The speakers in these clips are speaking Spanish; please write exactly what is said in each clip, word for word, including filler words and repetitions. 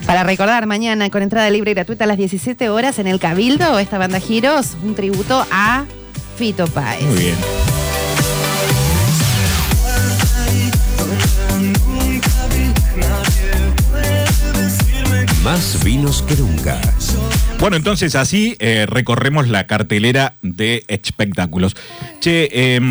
Para recordar, mañana con entrada libre y gratuita a las diecisiete horas en el Cabildo, esta banda Giros, un tributo a Fito Páez. Muy bien. Más vinos que nunca. Bueno, entonces así eh, recorremos la cartelera de espectáculos. Che, eh,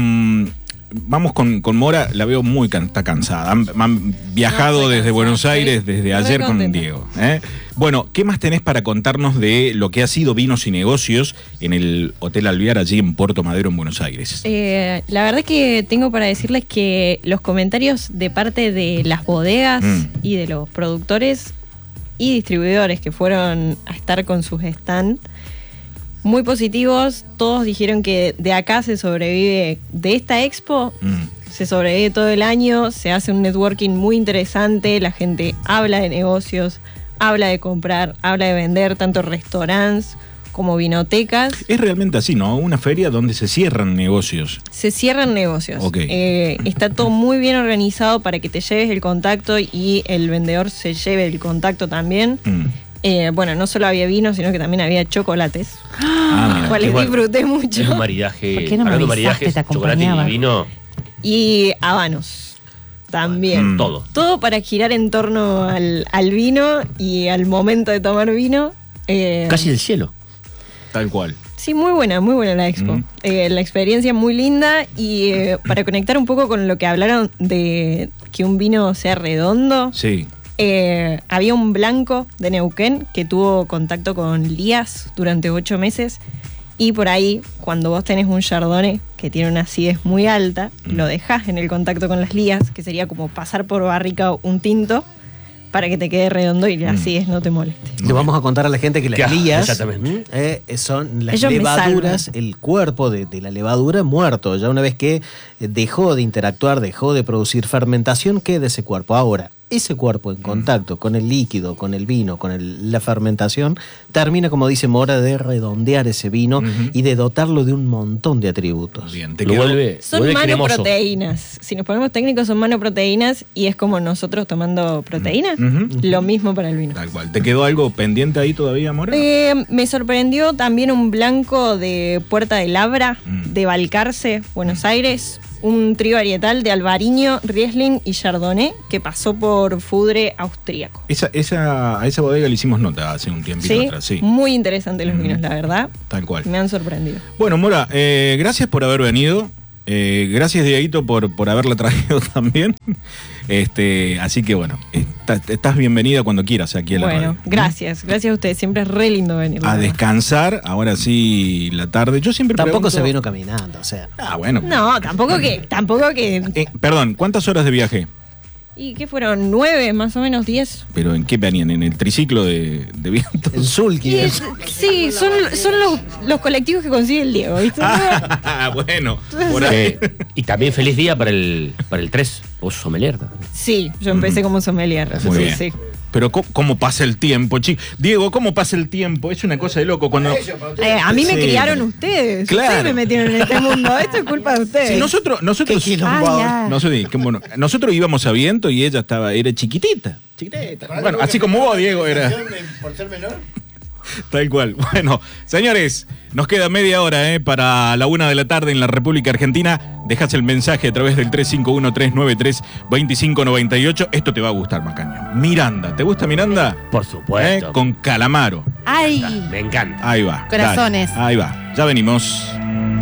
vamos con, con Mora, la veo muy can, está cansada. Han, han viajado no, desde cansada, Buenos Aires, sí, desde ayer con contenta. Diego. ¿eh? Bueno, ¿qué más tenés para contarnos de lo que ha sido Vinos y Negocios en el Hotel Alvear allí en Puerto Madero, en Buenos Aires? Eh, la verdad que tengo para decirles que los comentarios de parte de las bodegas mm. y de los productores y distribuidores que fueron a estar con sus stands, muy positivos. Todos dijeron que de acá se sobrevive, de esta expo, mm. se sobrevive todo el año, se hace un networking muy interesante, la gente habla de negocios, habla de comprar, habla de vender, tanto restaurantes como vinotecas. Es realmente así, ¿no? Una feria donde se cierran negocios. Se cierran negocios. Okay. Eh, está todo muy bien organizado para que te lleves el contacto y el vendedor se lleve el contacto también. Mm. Eh, bueno, no solo había vino, sino que también había chocolates. Ah, los cuales disfruté mucho. Es un maridaje. ¿Por qué no me hablando de avisaste, maridajes, te chocolate acompañaba? y vino. Y habanos. También. Mm. Todo. Todo para girar en torno al, al vino y al momento de tomar vino. Eh, Casi del cielo. Tal cual. Sí, muy buena, muy buena la expo. Mm. Eh, la experiencia muy linda y eh, para conectar un poco con lo que hablaron de que un vino sea redondo. Sí. Eh, había un blanco de Neuquén que tuvo contacto con Lías durante ocho meses y por ahí, cuando vos tenés un Chardonnay que tiene una acidez muy alta, mm. lo dejás en el contacto con las Lías, que sería como pasar por barrica un tinto para que te quede redondo y la acidez no te moleste. Le vamos a contar a la gente que las lías eh, son las Ellos levaduras, el cuerpo de, de la levadura muerto. Ya una vez que dejó de interactuar, dejó de producir fermentación, queda ese cuerpo. Ahora, ese cuerpo en contacto con el líquido, con el vino, con el, la fermentación, termina, como dice Mora, de redondear ese vino uh-huh. y de dotarlo de un montón de atributos. Bien, te lo vuelve, son vuelve manoproteínas. Si nos ponemos técnicos, son manoproteínas y es como nosotros tomando proteína. Uh-huh. Lo mismo para el vino. Tal cual. ¿Te quedó algo pendiente ahí todavía, Mora? Eh, me sorprendió también un blanco de Puerta de Labra, uh-huh. de Balcarce, Buenos Aires. Un trío varietal de Albariño, Riesling y Chardonnay que pasó por Fudre austríaco. Esa, esa, a esa bodega le hicimos nota hace un tiempito ¿Sí? atrás. Sí, muy interesantes los vinos, mm. la verdad. Tal cual. Me han sorprendido. Bueno, Mora, eh, gracias por haber venido. Eh, gracias, Dieguito, por, por haberla traído también. Este, así que bueno, está, estás bienvenida cuando quieras aquí a la bueno, radio. Bueno, gracias, gracias a ustedes. Siempre es re lindo venir. A descansar, ahora sí, la tarde. Yo siempre Tampoco pregunto... se vino caminando, o sea. Ah, bueno. No, tampoco que, tampoco que. Eh, perdón, ¿cuántas horas de viaje? ¿Y qué fueron? ¿Nueve, más o menos, diez? ¿Pero en qué venían? ¿En el triciclo de, de viento? El Zulki. Es, sí, son, son los, los colectivos que consigue el Diego, ¿viste? Ah, bueno. Por ahí. Eh, y también feliz día para el, para el tres, vos sommelier. Sí, yo empecé mm. como sommelier. Muy sí, bien. Sí. Pero ¿cómo, ¿cómo pasa el tiempo, chicos? Diego, ¿cómo pasa el tiempo? Es una cosa de loco cuando... Eh, a mí me sí. criaron ustedes. Claro. Ustedes me metieron en este mundo. Esto es culpa de ustedes. Sí, nosotros... nosotros Ay, no sé, qué bueno. Nosotros íbamos a viento y ella estaba era chiquitita. Chiquitita. Bueno, así como vos, Diego, era... ¿Por ser menor? Tal cual. Bueno, señores, nos queda media hora eh, para la una de la tarde en la República Argentina. Dejás el mensaje a través del tres cinco uno, tres nueve tres, dos cinco nueve ocho. Esto te va a gustar, Macaño. Miranda, ¿te gusta Miranda? Por supuesto. Eh, con Calamaro. ¡Ay! Me encanta. Ahí va. Corazones. Dale, ahí va. Ya venimos.